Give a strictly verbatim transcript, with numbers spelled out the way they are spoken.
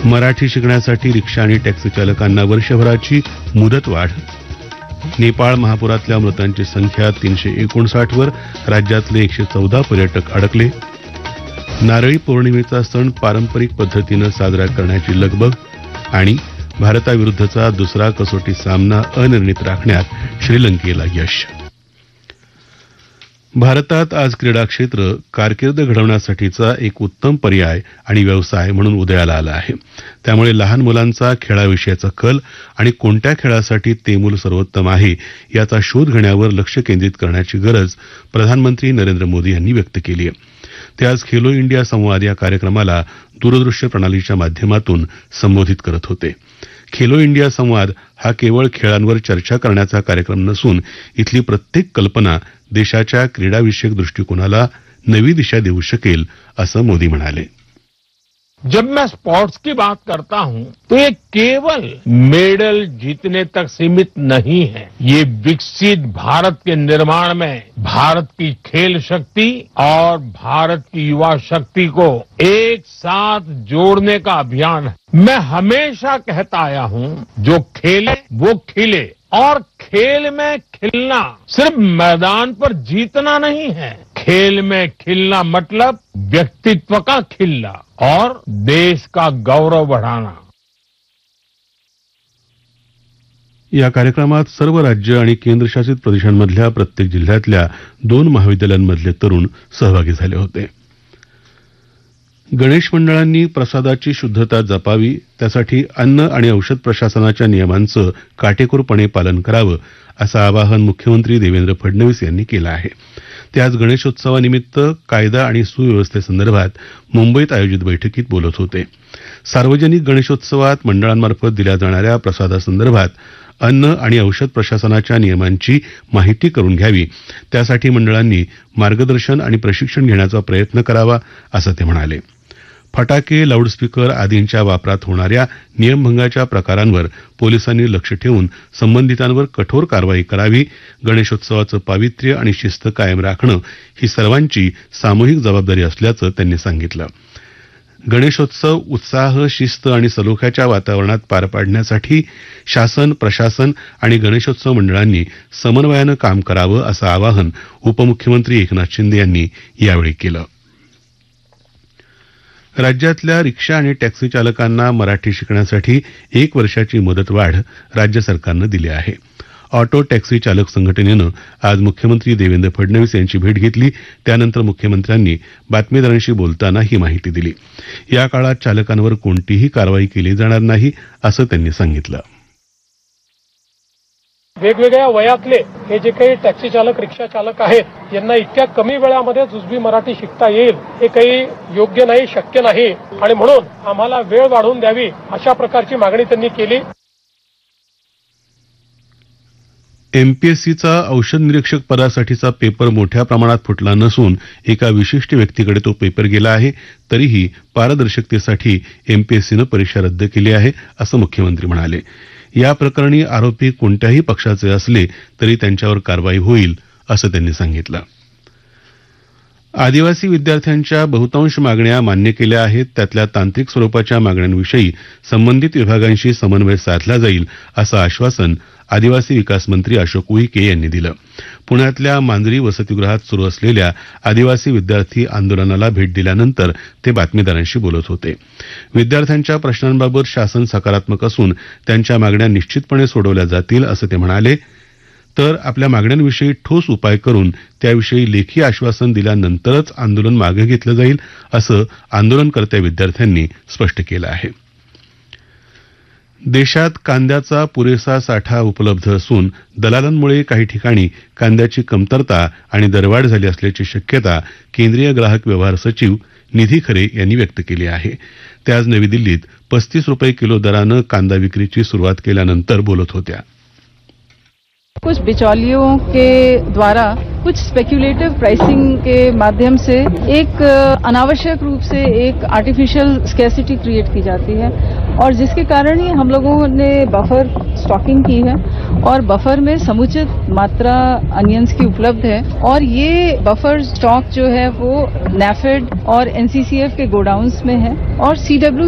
मराठी शिकण्यासाठी रिक्षा आणि टॅक्सी चालकांना वर्षभराची मुदतवाढ. नेपाळ महापुरातल्या मृतांची संख्या तीनशे एकोणसाठ वर, राज्यातले एकशे चौदा पर्यटक अडकले. नारळी पौर्णिमेचा सण पारंपरिक पद्धतीनं साजरा करण्याची लगबग. आणि भारताविरुद्धचा दुसरा कसोटी सामना अनिर्णित राखण्यात श्रीलंकेला यश. भारतात आज क्रीडा क्षेत्र कारकीर्द घडवण्यासाठीचा एक उत्तम पर्याय आणि व्यवसाय म्हणून उदयाला आला आहे. त्यामुळे लहान मुलांचा खेळाविषयीचा कल आणि कोणत्या खेळासाठी ते मूल सर्वोत्तम आहे याचा शोध घेण्यावर लक्ष केंद्रित करण्याची गरज प्रधानमंत्री नरेंद्र मोदी यांनी व्यक्त केली आहे. ते आज खेलो इंडिया संवाद या कार्यक्रमाला दूरदृश्य प्रणालीच्या माध्यमातून संबोधित करत होते. खेलो इंडिया संवाद हा केवळ खेळांवर चर्चा करण्याचा कार्यक्रम नसून इथली प्रत्येक कल्पना देशाच्या क्रीडाविषयक दृष्टिकोनाला नवी दिशा देऊ शकेल असं मोदी म्हणाले. जब मैं स्पोर्ट्स की बात करता हूं तो ये केवल मेडल जीतने तक सीमित नहीं है. ये विकसित भारत के निर्माण में भारत की खेल शक्ति और भारत की युवा शक्ति को एक साथ जोड़ने का अभियान है. मैं हमेशा कहता आया हूं, जो खेले वो खिले. और खेल में खिलना सिर्फ मैदान पर जीतना नहीं है. खेल में खिलना मतलब व्यक्तित्व का खिलना और देश का गौरव बढ़ाना. या कार्यक्रमात सर्व राज्य आणि केंद्रशासित प्रदेशांमधल्या प्रत्येक जिल्ह्यातल्या दोन महाविद्यालयांमधले तरुण सहभागी झाले होते. गणेश मंडळांनी प्रसादाची शुद्धता जपावी, त्यासाठी अन्न आणि औषध प्रशासनाच्या नियमांचं काटेकोरपणे पालन करावं असं आवाहन मुख्यमंत्री देवेंद्र फडणवीस यांनी केलं आहे. ते आज गणेशोत्सवानिमित्त कायदा आणि सुव्यवस्थेसंदर्भात मुंबईत आयोजित बैठकीत बोलत होते. सार्वजनिक गणेशोत्सवात मंडळांमार्फत दिल्या जाणाऱ्या प्रसादासंदर्भात अन्न आणि औषध प्रशासनाच्या नियमांची माहिती करून घ्यावी, त्यासाठी मंडळांनी मार्गदर्शन आणि प्रशिक्षण घेण्याचा प्रयत्न करावा असं ते म्हणाले. फटाके, लाऊडस्पीकर आदींच्या वापरात होणाऱ्या नियमभंगाच्या प्रकारांवर पोलिसांनी लक्ष ठेवून संबंधितांवर कठोर कारवाई करावी. गणेशोत्सवाचं पावित्र्य आणि शिस्त कायम राखणं ही सर्वांची सामूहिक जबाबदारी असल्याचं त्यांनी सांगितलं. गणेशोत्सव उत्साह, शिस्त आणि सलोख्याच्या वातावरणात पार पाडण्यासाठी शासन, प्रशासन आणि गणेशोत्सव मंडळांनी समन्वयानं काम करावं असं आवाहन उपमुख्यमंत्री एकनाथ शिंदे यांनी यावेळी केलं. राज्यातल्या रिक्षा आणि टॅक्सी चालकांना मराठी शिकण्यासाठी एक वर्षाची मुदतवाढ राज्य सरकारनं दिली आहे. ऑटो टॅक्सी चालक संघटनेनं आज मुख्यमंत्री देवेंद्र फडणवीस यांची भेट घेतली. त्यानंतर मुख्यमंत्र्यांनी बातमीदारांशी बोलताना ही माहिती दिली. या काळात चालकांवर कोणतीही कारवाई केली जाणार नाही असं त्यांनी सांगितलं. वेगवेगळ्या वयातले हे जे काही टॅक्सी चालक, रिक्षा चालक आहेत, यांना इतक्या कमी वेळामध्ये जुजबी मराठी शिकता येईल हे काही योग्य नाही, शक्य नाही. आणि म्हणून आम्हाला वेळ वाढवून द्यावी अशा प्रकारची मागणी त्यांनी केली. एमपीएससीचा औषध निरीक्षक पदासाठीचा पेपर मोठ्या प्रमाणात फुटला नसून एका विशिष्ट व्यक्तीकडे तो पेपर गेला आहे. तरीही पारदर्शकतेसाठी एमपीएससीनं परीक्षा रद्द केली आहे असं मुख्यमंत्री म्हणाले. या प्रकरणी आरोपी कोणत्याही पक्षाचे असले तरी त्यांच्यावर कारवाई होईल असं त्यांनी सांगितलं. आदिवासी विद्यार्थ्यांच्या बहुतांश मागण्या मान्य केल्या आहेत. त्यातल्या तांत्रिक स्वरूपाच्या मागण्यांविषयी संबंधित विभागांशी समन्वय साधला जाईल असं आश्वासन आदिवासी विकास मंत्री अशोक उईके यांनी दिलं. पुण्यातल्या मांजरी वसतिगृहात सुरू असलेल्या आदिवासी विद्यार्थी आंदोलनाला भेट दिल्यानंतर ते बातमीदारांशी बोलत होते. विद्यार्थ्यांच्या प्रश्नांबाबत शासन सकारात्मक असून त्यांच्या मागण्या निश्चितपणे सोडवल्या जातील असं ते म्हणाले. तर आपल्या मागण्यांविषयी ठोस उपाय करून त्याविषयी लेखी आश्वासन दिल्यानंतरच आंदोलन मागे घेतलं जाईल असं आंदोलनकर्त्या विद्यार्थ्यांनी स्पष्ट केलं आहे. देशात कांद्याचा पुरेसा साठा उपलब्ध असून दलालांमुळे काही ठिकाणी कांद्याची कमतरता आणि दरवाढ झाली असल्याची शक्यता केंद्रीय ग्राहक व्यवहार सचिव निधी खरे यांनी व्यक्त केली आहे. ते आज नवी दिल्लीत पस्तीस रुपये किलो दरानं कांदा विक्रीची सुरुवात केल्यानंतर बोलत होत्या. कुछ बिचौलियों के द्वारा कुछ स्पेक्युलेटिव प्राइसिंग के माध्यम से एक अनावश्यक रूप से एक आर्टिफिशियल स्कैसिटी क्रिएट की जाती है और जिसके कारण ही हम लोगों ने बफर स्टॉकिंग की है और बफर में समुचित मात्रा अनियंस की उपलब्ध है और ये बफर स्टॉक जो है वो नैफेड और एनसीसीएफ के गोडाउन्स में है और सीडब्ल्यू